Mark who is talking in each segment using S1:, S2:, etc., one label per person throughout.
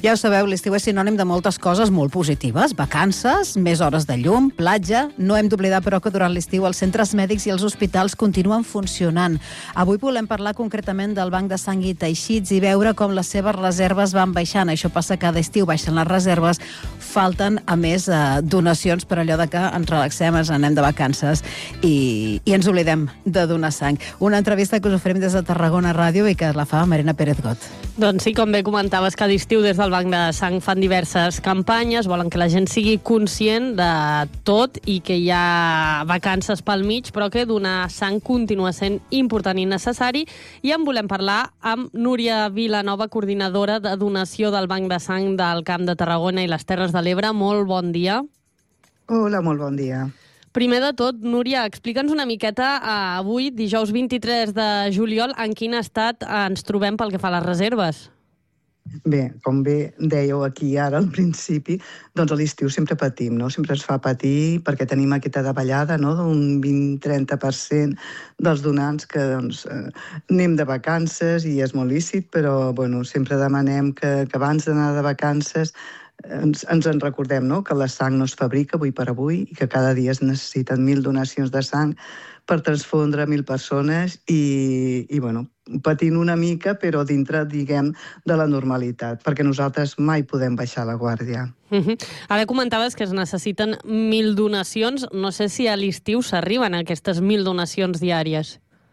S1: Ja ho sabeu, l'estiu és sinònim de moltes coses molt positives. Vacances, més hores de llum, platja... No hem d'oblidar, però, que durant l'estiu els centres mèdics i els hospitals continuen funcionant. Avui volem parlar concretament del Banc de Sang i Teixits i veure com les seves reserves van baixant. Això passa cada estiu, baixen les reserves, falten, a més, donacions per allò de que ens relaxem, ens anem de vacances i ens oblidem de donar sang. Una entrevista que us oferim des de Tarragona Ràdio i que la fa Marina Pérez Got.
S2: Doncs sí, com bé comentaves, cada estiu des del Banc de Sang fan diverses campanyes, volen que la gent sigui conscient de tot i que hi ha vacances pel mig, però que donar sang continua sent important i necessari. I en volem parlar amb Núria Vilanova, coordinadora de donació del Banc de Sang del Camp de Tarragona i les Terres de l'Ebre. Molt bon dia.
S3: Hola, molt bon dia.
S2: Primer de tot, Núria, explica'ns una miqueta avui, dijous 23 de juliol, en quin estat ens trobem pel que fa a les reserves.
S3: Bé, com bé dèieu aquí ara al principi, doncs a l'estiu sempre patim, no? Sempre ens fa patir perquè tenim aquesta davallada, no?, d'un 20-30% dels donants que doncs, anem de vacances i és molt lícit, però bueno, sempre demanem que abans d'anar de vacances ens en recordem, no?, que la sang no es fabrica avui per avui i que cada dia es necessiten 1.000 donacions de sang per transfondre 1.000 persones i bueno, patint una mica, però dintre, diguem, de la normalitat, perquè nosaltres mai podem baixar la guàrdia.
S2: Ara comentaves que es necessiten 1.000 donacions. No sé si a l'estiu s'arriben a aquestes 1.000 donacions diàries.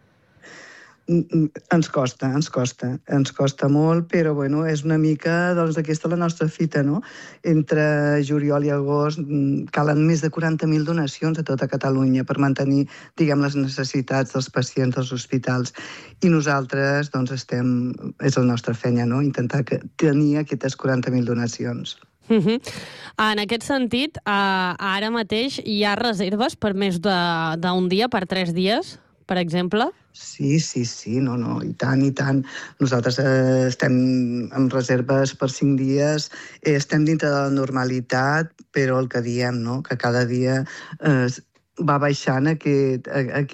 S3: Ens costa molt, però bueno, és una mica, doncs, aquesta la nostra fita, no? Entre juliol i agost calen més de 40.000 donacions a tota Catalunya per mantenir, diguem, les necessitats dels pacients dels hospitals. I nosaltres, doncs, és la nostra feina, no?, intentar tenir aquestes 40.000 donacions.
S2: En aquest sentit, ara mateix hi ha reserves per més d'un dia, per 3 dies, per exemple?
S3: Sí, no, i tant. Nosaltres estem amb reserves per 5 dies, estem dintre de la normalitat, però el que diem, no?, que cada dia va baixant aquest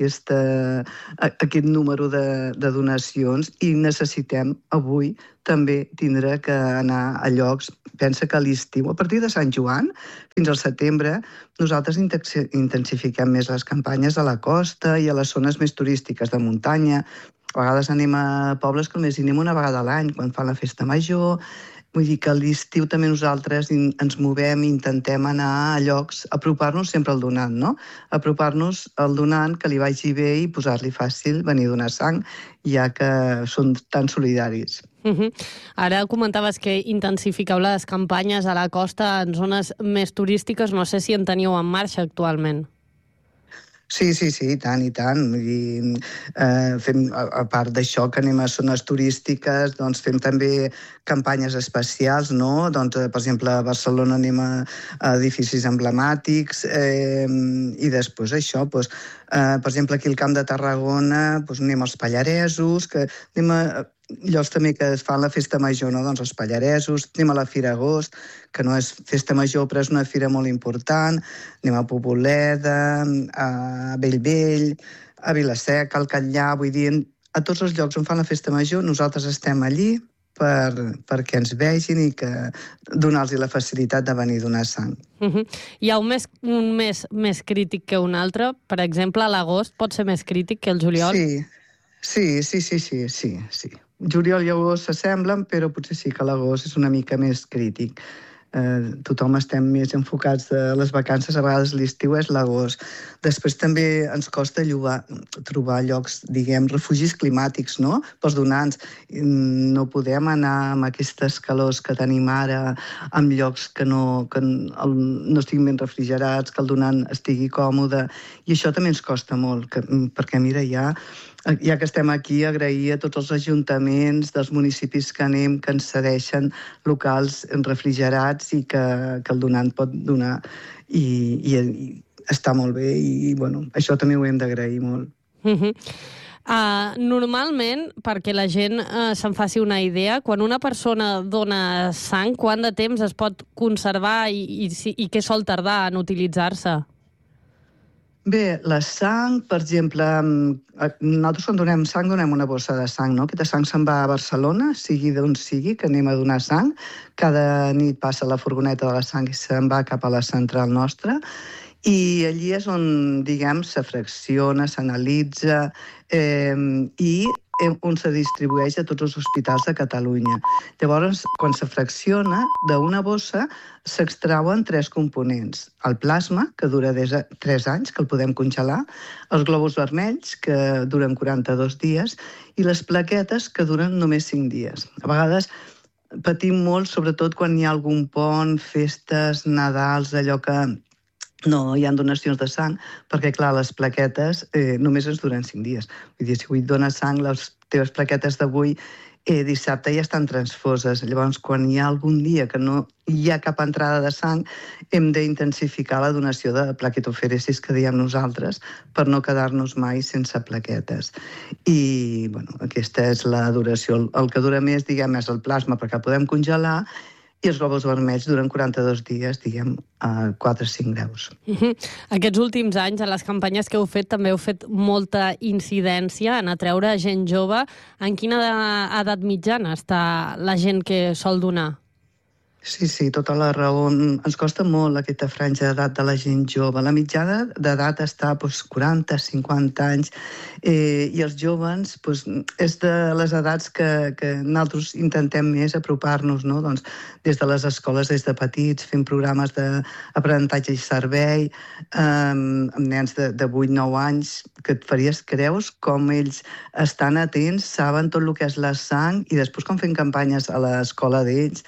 S3: número de donacions i necessitem avui també tindre que anar a llocs. Pensa que a l'estiu, a partir de Sant Joan fins al setembre, nosaltres intensifiquem més les campanyes a la costa i a les zones més turístiques de muntanya. A vegades anem a pobles que només hi anem una vegada a l'any, quan fan la festa major. Vull dir que a l'estiu també nosaltres ens movem i intentem anar a llocs, apropar-nos sempre al donant, no? Apropar-nos al donant, que li vagi bé i posar-li fàcil venir a donar sang, ja que són tan solidaris.
S2: Ara comentaves que intensifiqueu les campanyes a la costa en zones més turístiques. No sé si en teniu en marxa actualment.
S3: Sí, i tant. Vull dir, a part d'això que anem a zones turístiques, doncs fem també campanyes especials, no? Doncs, per exemple, a Barcelona anem a edificis emblemàtics i després això, doncs, per exemple, aquí al Camp de Tarragona anem als Pallaresos, que anem a llocs també que es fan la festa major, no? Doncs els Pallaresos, anem a la Fira Agost, que no és festa major però és una fira molt important, anem a Poboleda, a Bellvei, a Vila-seca, al Catllà, vull dir, a tots els llocs on fan la festa major nosaltres estem allí perquè ens vegin i que donar-los la facilitat de venir a donar sang.
S2: Hi ha un mes més crític que un altre? Per exemple, a l'agost pot ser més crític que el juliol?
S3: Sí. Juliol i agost s'assemblen, però potser sí que l'agost és una mica més crític. Tothom estem més enfocats a les vacances, a vegades l'estiu és l'agost. Després també ens costa trobar llocs, diguem, refugis climàtics, no?, pels donants. No podem anar amb aquestes calors que tenim ara, amb llocs que no estiguin ben refrigerats, que el donant estigui còmode, i això també ens costa molt, perquè mira, ja que estem aquí, agrair a tots els ajuntaments dels municipis que anem, que ens cedeixen locals refrigerats i que el donant pot donar, i està molt bé, i bueno, això també ho hem d'agrair molt.
S2: Normalment, perquè la gent se'n faci una idea, quan una persona dona sang, quant de temps es pot conservar i què sol tardar en utilitzar-se?
S3: Bé, la sang, per exemple, nosaltres quan donem sang donem una bossa de sang, no? Aquesta sang se'n va a Barcelona, sigui d'on sigui, que anem a donar sang. Cada nit passa la furgoneta de la sang i se'n va cap a la central nostra. I allí és on, diguem, se fracciona, s'analitza i on se distribueix a tots els hospitals de Catalunya. Llavors, quan se fracciona, d'una bossa s'extrauen 3 components. El plasma, que dura des de 3 anys, que el podem congelar, els glòbuls vermells, que duren 42 dies, i les plaquetes, que duren només 5 dies. A vegades patim molt, sobretot quan hi ha algun pont, festes, Nadals, allò que no hi ha donacions de sang, perquè, clar, les plaquetes només ens duren 5 dies. Vull dir, si avui et dones sang, les teves plaquetes d'avui dissabte ja estan transfoses. Llavors, quan hi ha algun dia que no hi ha cap entrada de sang, hem d'intensificar la donació de plaquetofèresis, que diem nosaltres, per no quedar-nos mai sense plaquetes. I, bueno, aquesta és la duració. El que dura més, diguem, és el plasma, perquè el podem congelar, i els glòbuls vermells duren 42 dies, diguem, a 4-5 graus.
S2: Aquests últims anys, a les campanyes que heu fet, també heu fet molta incidència en atreure gent jove. En quina edat mitjana està la gent que sol donar?
S3: Sí, tota la raó. Ens costa molt aquesta franja d'edat de la gent jove. La mitjana d'edat està 40-50 anys i els joves és de les edats que nosaltres intentem més apropar-nos, no? Doncs des de les escoles, des de petits, fent programes d'aprenentatge i servei amb nens de 8-9 anys, que et faries creus com ells estan atents, saben tot el que és la sang, i després quan fem campanyes a l'escola d'ells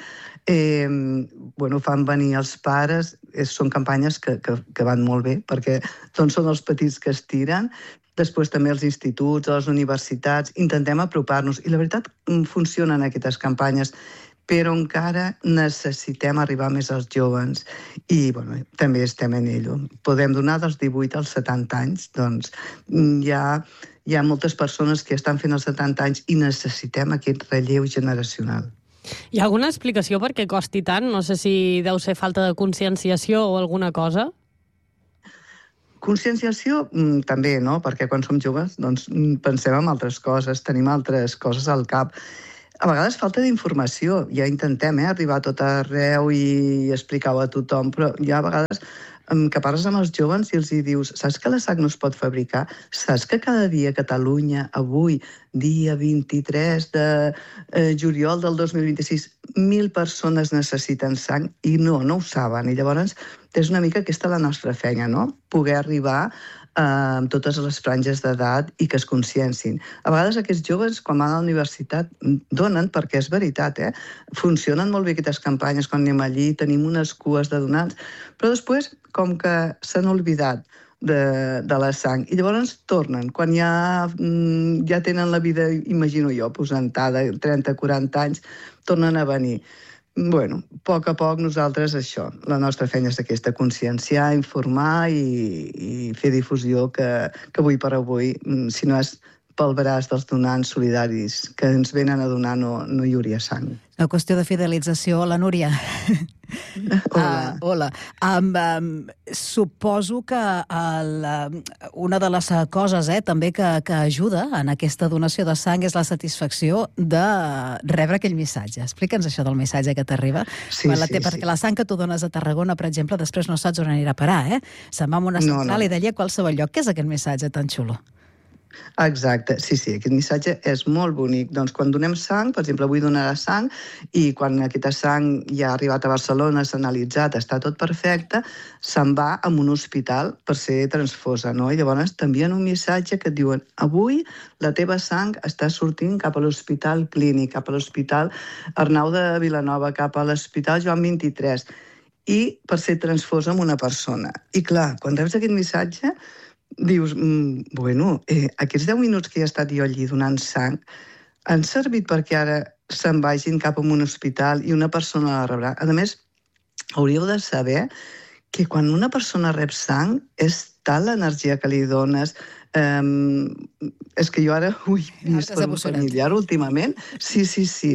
S3: fan venir els pares. Són campanyes que van molt bé, perquè doncs són els petits que es tiren. Després també els instituts, les universitats, intentem apropar-nos. I la veritat, funcionen aquestes campanyes, però encara necessitem arribar més als joves. I també estem en ello. Podem donar dels 18 als 70 anys. Doncs hi ha moltes persones que estan fent els 70 anys i necessitem aquest relleu generacional.
S2: Hi ha alguna explicació per què costi tant? No sé si deu ser falta de conscienciació o alguna cosa.
S3: Conscienciació també, no? Perquè quan som joves pensem en altres coses, tenim altres coses al cap. A vegades falta d'informació. Ja intentem arribar a tot arreu i explicar-ho a tothom, però hi ha a vegades que parles amb els joves i els dius: saps que la sang no es pot fabricar? Saps que cada dia a Catalunya, avui, dia 23 de juliol del 2026, 1.000 persones necessiten sang i no ho saben. I llavors és una mica aquesta la nostra feina, no? Poder arribar amb totes les franges d'edat i que es consciencin. A vegades aquests joves, quan van a la universitat, donen, perquè és veritat, funcionen molt bé aquestes campanyes, quan anem allí tenim unes cues de donants, però després, com que s'han oblidat de la sang, i llavors tornen, quan ja tenen la vida, imagino jo, posentada, 30-40 anys, tornen a venir. A poc a poc nosaltres això, la nostra feina és aquesta, conscienciar, informar i fer difusió que avui per avui, si no és pel braç dels donants solidaris que ens venen a donar, no hi hauria sang.
S1: Una qüestió de fidelització. Hola, Núria. Hola. Suposo que una de les coses també que ajuda en aquesta donació de sang és la satisfacció de rebre aquell missatge. Explica'ns això del missatge que t'arriba.
S3: Sí.
S1: Perquè la sang que tu dones a Tarragona, per exemple, després no saps on anirà a parar, Se'n va a una central i d'allí a qualsevol lloc. Què és aquest missatge tan xulo?
S3: Exacte, sí, aquest missatge és molt bonic. Doncs quan donem sang, per exemple, avui donarà sang, i quan aquesta sang ja ha arribat a Barcelona, s'ha analitzat, està tot perfecte, se'n va a un hospital per ser transfosa, no? I llavors t'envien un missatge que et diuen: avui la teva sang està sortint cap a l'Hospital Clínic, cap a l'Hospital Arnau de Vilanova, cap a l'Hospital Joan 23, i per ser transfosa amb una persona. I clar, quan reps aquest missatge, dius, aquests 10 minuts que he estat jo allí donant sang han servit perquè ara se'n vagin cap a un hospital i una persona la rebrà. A més, hauríeu de saber que quan una persona rep sang és tal l'energia que li dones. És que jo ara ho he vist per un familiar últimament. Sí.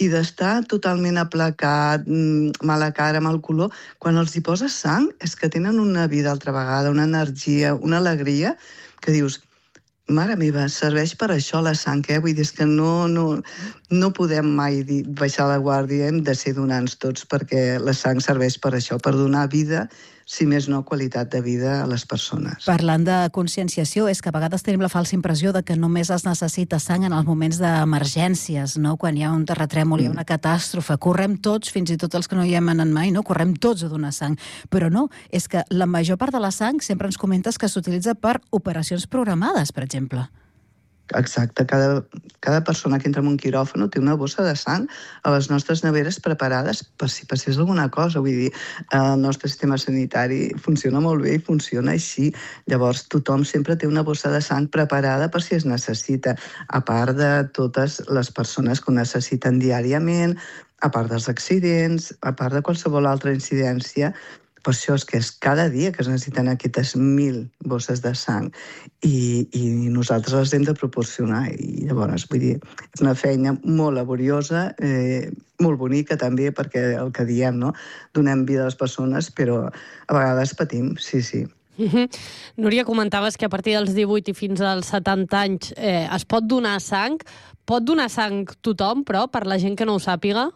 S3: i d'estar totalment aplacat, mala cara, mal color, quan els hi poses sang és que tenen una vida altra vegada, una energia, una alegria, que dius, mare meva, serveix per això la sang, Vull dir, és que no podem mai baixar la guàrdia, hem de ser donants tots, perquè la sang serveix per això, per donar vida, si més no, qualitat de vida a les persones.
S1: Parlant de conscienciació, és que a vegades tenim la falsa impressió de que només es necessita sang en els moments d'emergències, no? Quan hi ha un terratrèmol, hi ha una catàstrofe, correm tots, fins i tot els que no hi hem anat mai, no? Correm tots a donar sang. Però no, és que la major part de la sang sempre ens comentes que s'utilitza per operacions programades, per exemple.
S3: Exacte, cada persona que entra en un quiròfan té una bossa de sang a les nostres neveres preparades per si passés alguna cosa. Vull dir, el nostre sistema sanitari funciona molt bé i funciona així. Llavors, tothom sempre té una bossa de sang preparada per si es necessita, a part de totes les persones que ho necessiten diàriament, a part dels accidents, a part de qualsevol altra incidència. Per això és que és cada dia que es necessiten aquestes 1.000 bosses de sang i nosaltres les hem de proporcionar. I llavors, vull dir, és una feina molt laboriosa, molt bonica també, perquè el que diem, no? Donem vida a les persones, però a vegades patim, sí.
S2: Núria, comentaves que a partir dels 18 i fins als 70 anys es pot donar sang. Pot donar sang tothom, però, per la gent que no ho sàpiga?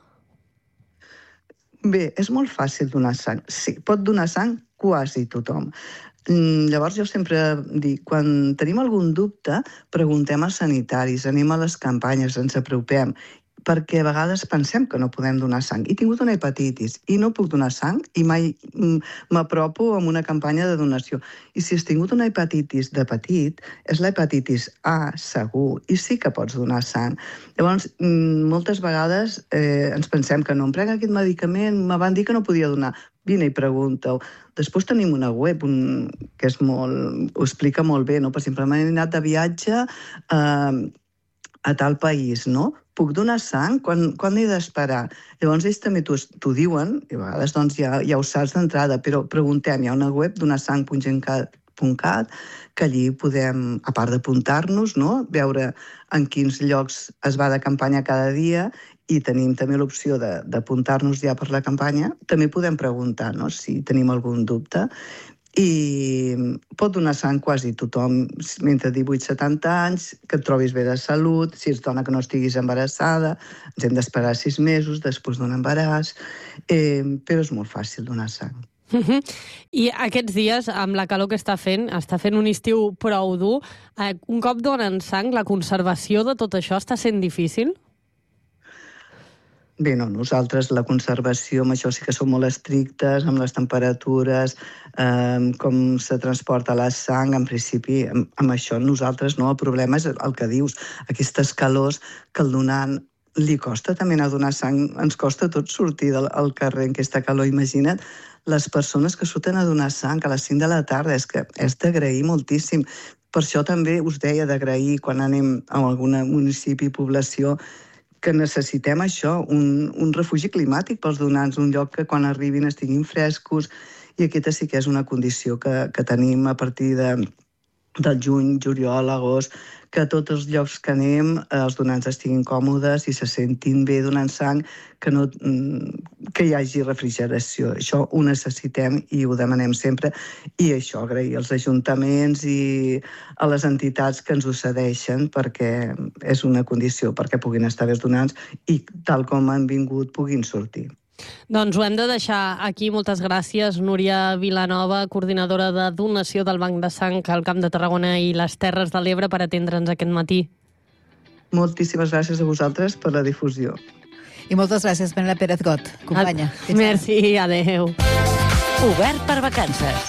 S3: Bé, és molt fàcil donar sang. Sí, pot donar sang quasi tothom. Llavors jo sempre dic, quan tenim algun dubte, preguntem als sanitaris, anem a les campanyes, ens apropem, perquè a vegades pensem que no podem donar sang. He tingut una hepatitis i no puc donar sang i mai m'apropo amb una campanya de donació. I si has tingut una hepatitis de petit, és la hepatitis A, segur, i sí que pots donar sang. Llavors, moltes vegades ens pensem que no, em prenc aquest medicament, me van dir que no podia donar. Vine i pregunta-ho. Després tenim una web que és ho explica molt bé, no? Per exemple, m'he anat de viatge a tal país, no? Puc donar sang? Quan he d'esperar? Llavors ells també t'ho diuen, i a vegades doncs, ja ho saps d'entrada, però preguntem, hi ha una web, donarsang.cat, que allí podem, a part d'apuntar-nos, no? Veure en quins llocs es va de campanya cada dia, i tenim també l'opció d'apuntar-nos ja per la campanya. També podem preguntar, no?, si tenim algun dubte. I pot donar sang quasi tothom, entre 18 i 70 anys, que et trobis bé de salut, si ets dona que no estiguis embarassada, ens hem d'esperar 6 mesos després d'un embaràs, però és molt fàcil donar sang.
S2: I aquests dies, amb la calor que està fent un estiu prou dur, un cop donen sang, la conservació de tot això està sent difícil?
S3: Bé, no, nosaltres la conservació, amb això sí que som molt estrictes, amb les temperatures, com se transporta la sang, en principi, amb això nosaltres no. El problema és el que dius, aquestes calors que el donant li costa també anar a donar sang, ens costa tot sortir al carrer en aquesta calor, imagina't les persones que surten a donar sang a les 5 de la tarda, és que és d'agrair moltíssim. Per això també us deia d'agrair quan anem a algun municipi, població, que necessitem això, un refugi climàtic pels donants, un lloc que quan arribin estiguin frescos, i aquesta sí que és una condició que tenim a partir del juny, juliol, agost, que a tots els llocs que anem els donants estiguin còmodes i se sentin bé donant sang, que hi hagi refrigeració. Això ho necessitem i ho demanem sempre. I això, agrair als ajuntaments i a les entitats que ens ho cedeixen, perquè és una condició perquè puguin estar bé els donants i, tal com han vingut, puguin sortir.
S2: Doncs ho hem de deixar aquí. Moltes gràcies, Núria Vilanova, coordinadora de donació del Banc de Sang al Camp de Tarragona i les Terres de l'Ebre, per atendre'ns aquest matí.
S3: Moltíssimes gràcies a vosaltres per la difusió.
S1: I moltes gràcies, Penela Pérez Got, companya.
S2: Merci, adeu.
S4: Obert per vacances.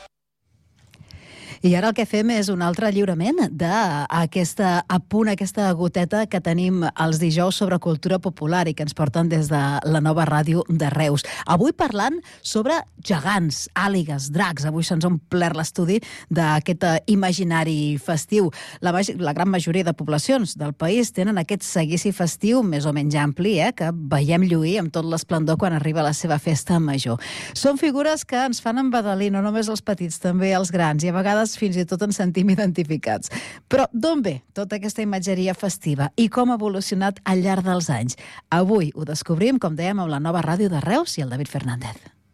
S1: I ara el que fem és un altre lliurament d'aquesta goteta que tenim els dijous sobre cultura popular i que ens porten des de la nova ràdio de Reus. Avui parlant sobre gegants, àligues, dracs. Avui se'ns ha omplert l'estudi d'aquest imaginari festiu. La gran majoria de poblacions del país tenen aquest seguici festiu més o menys ampli, que veiem lluir amb tot l'esplendor quan arriba la seva festa major. Són figures que ens fan embadalir, no només els petits, també els grans, i a vegades vegades fins i tot ens sentim identificats. Però d'on ve tota aquesta imatgeria festiva i com ha evolucionat al llarg dels anys? Avui ho descobrim, com dèiem, amb la nova ràdio de Reus i el David Fernández.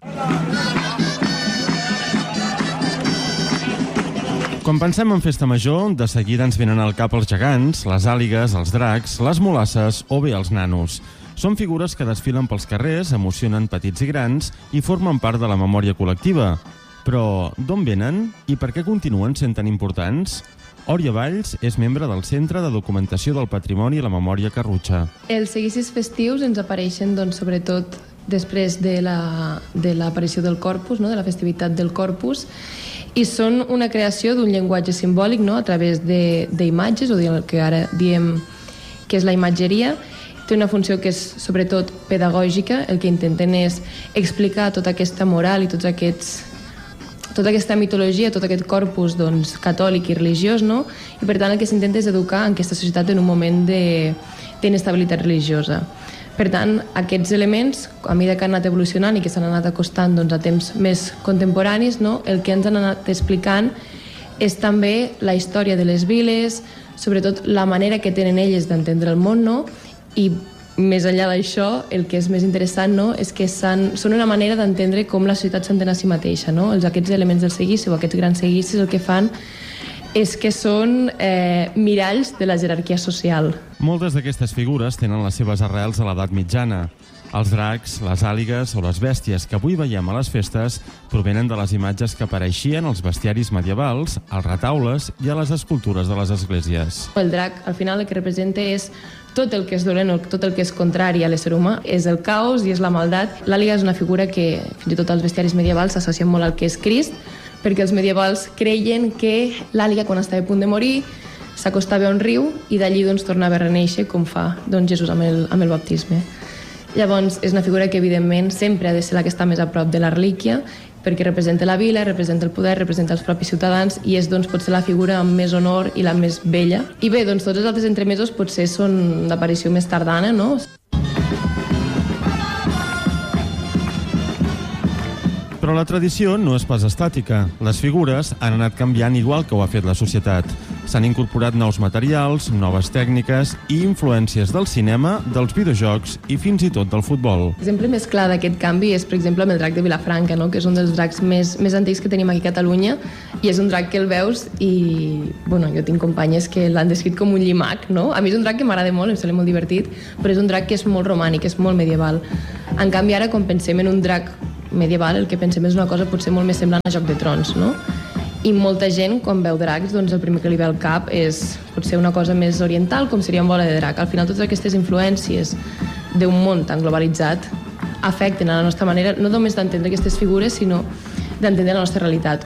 S5: Quan pensem en festa major, de seguida ens venen al cap els gegants, les àligues, els dracs, les mulasses o bé els nanos. Són figures que desfilen pels carrers, emocionen petits i grans i formen part de la memòria col·lectiva. Però d'on venen i per què continuen sent tan importants? Òria Valls és membre del Centre de Documentació del Patrimoni i la Memòria Carrutxa.
S6: Els seguicis festius ens apareixen sobretot després de l'aparició del Corpus, de la festivitat del Corpus, i són una creació d'un llenguatge simbòlic a través d'imatges, o el que ara diem que és la imatgeria. Té una funció que és sobretot pedagògica, el que intenten és explicar tota aquesta moral i tota aquesta mitologia, tot aquest corpus catòlic i religiós, i per tant el que s'intenta és educar en aquesta societat en un moment d'inestabilitat religiosa. Per tant, aquests elements, a mesura que han anat evolucionant i que s'han anat acostant a temps més contemporanis, el que ens han anat explicant és també la història de les viles, sobretot la manera que tenen elles d'entendre el món, i més enllà d'això, el que és més interessant és que són una manera d'entendre com la societat s'entén a si mateixa. Aquests elements del seguici o aquests grans seguicis el que fan és que són miralls de la jerarquia social.
S5: Moltes d'aquestes figures tenen les seves arrels a l'edat mitjana. Els dracs, les àligues o les bèsties que avui veiem a les festes provenen de les imatges que apareixien als bestiaris medievals, als retaules i a les escultures de les esglésies.
S6: El drac, al final, el que representa és tot el que és dolent o tot el que és contrari a l'ésser humà, és el caos i és la maldat. L'àliga és una figura que fins i tot als bestiaris medievals s'associa molt al que és Crist, perquè els medievals creien que l'àliga, quan estava a punt de morir, s'acostava a un riu i d'allí tornava a reneixer, com fa Jesús amb el baptisme. Llavors, és una figura que, evidentment, sempre ha de ser la que està més a prop de la relíquia, perquè representa la vila, representa el poder, representa els propis ciutadans i és, potser la figura amb més honor i la més vella. I bé, tots els altres entremesos potser són d'aparició més tardana,
S5: Però la tradició no és pas estàtica. Les figures han anat canviant igual que ho ha fet la societat. S'han incorporat nous materials, noves tècniques i influències del cinema, dels videojocs i fins i tot del futbol.
S6: L'exemple més clar d'aquest canvi és, per exemple, amb el drac de Vilafranca, que és un dels dracs més antics que tenim aquí a Catalunya, i és un drac que el veus i, jo tinc companyes que l'han descrit com un llimac, A mi és un drac que m'agrada molt, em sembla molt divertit, però és un drac que és molt romànic, és molt medieval. En canvi, ara, quan pensem en un drac medieval, el que pensem és una cosa potser molt més semblant a Joc de Trons, I molta gent, quan veu dracs, el primer que li ve al cap és potser una cosa més oriental, com seria un bola de drac. Al final, totes aquestes influències d'un món tan globalitzat afecten a la nostra manera, no només d'entendre aquestes figures, sinó d'entendre la nostra realitat.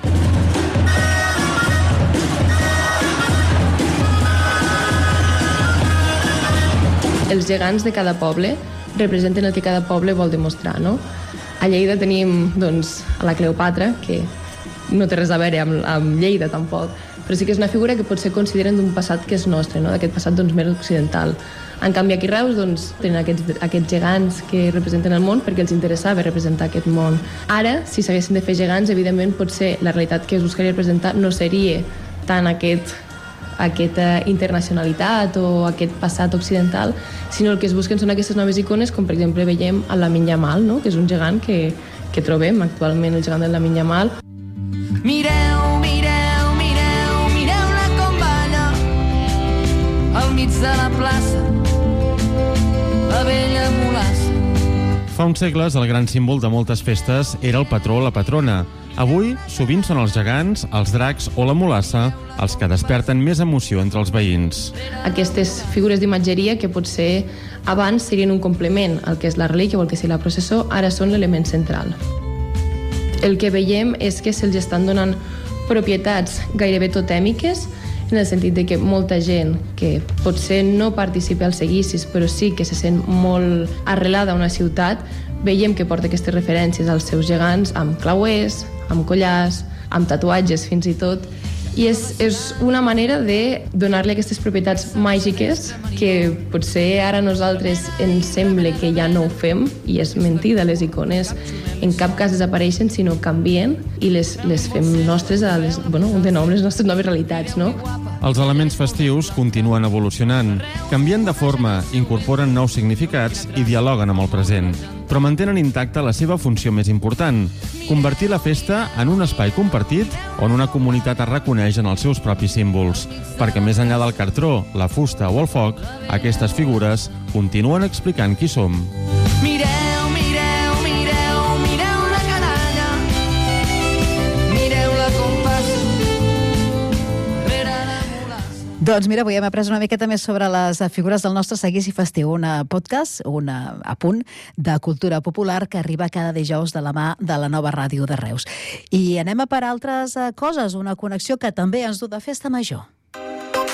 S6: Els gegants de cada poble representen el que cada poble vol demostrar, A Lleida tenim, a la Cleopatra, que no té res a veure amb Lleida, tampoc, però sí que és una figura que potser consideren d'un passat que és nostre, d'aquest passat més occidental. En canvi, aquí a Reus tenen aquests gegants que representen el món perquè els interessava representar aquest món. Ara, si s'haguessin de fer gegants, evidentment, potser la realitat que es buscaria representar no seria tant aquesta internacionalitat o aquest passat occidental, sinó el que es busquen són aquestes noves icones, com per exemple veiem a Lamine Yamal, que és un gegant que trobem actualment, el gegant de Lamine Yamal.
S7: Mireu, mireu, mireu, mireu-la com balla al mig de la plaça, la vella mulassa.
S5: Fa uns segles, el gran símbol de moltes festes era el patró o la patrona. Avui, sovint són els gegants, els dracs o la mulassa els que desperten més emoció entre els veïns.
S6: Aquestes figures d'imatgeria que potser abans serien un complement al que és la relíquia o el que és la processó, ara són l'element central. El que veiem és que se'ls estan donant propietats gairebé totèmiques, en el sentit de que molta gent que potser no participa als seguicis, però sí que se sent molt arrelada a una ciutat, veiem que porta aquestes referències als seus gegants amb clauers, amb collars, amb tatuatges fins i tot, i és una manera de donar-li aquestes propietats màgiques que potser ara nosaltres ens sembla que ja no ho fem, i és mentida, les icones en cap cas desapareixen, sinó canvien i les fem nostres, de nou les nostres noves realitats, no?
S5: Els elements festius continuen evolucionant, canvien de forma, incorporen nous significats i dialoguen amb el present, però mantenen intacta la seva funció més important, convertir la festa en un espai compartit on una comunitat es reconeix en els seus propis símbols, perquè més enllà del cartró, la fusta o el foc, aquestes figures continuen explicant qui som.
S7: Mireu, mireu, mireu, mireu la canalla, mireu-la com passa rere la mulassa.
S1: Doncs mira, avui hem après una miqueta més sobre les figures del nostre seguici festiu, un podcast, un apunt de cultura popular que arriba cada dijous de la mà de la Nova Ràdio de Reus. I anem a per altres coses, una connexió que també ens du de Festa Major.